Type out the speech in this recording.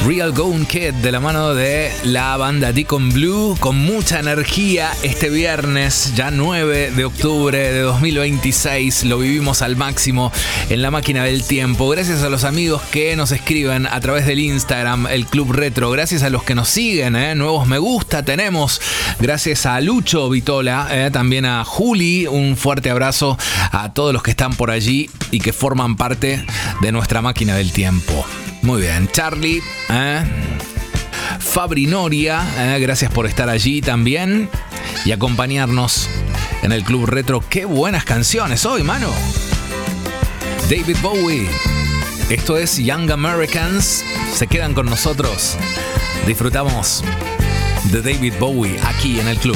Real Gone Kid de la mano de la banda Deacon Blue, con mucha energía este viernes, ya 9 de octubre de 2026. Lo vivimos al máximo en la máquina del tiempo. Gracias a los amigos que nos escriben a través del Instagram, el Club Retro. Gracias a los que nos siguen, nuevos me gusta tenemos. Gracias a Lucho Vitola, también a Juli. Un fuerte abrazo a todos los que están por allí y que forman parte de nuestra máquina del tiempo. Muy bien, Charlie, Fabri Noria, gracias por estar allí también y acompañarnos en el Club Retro. Qué buenas canciones hoy, mano. David Bowie, esto es Young Americans, se quedan con nosotros. Disfrutamos de David Bowie aquí en el Club.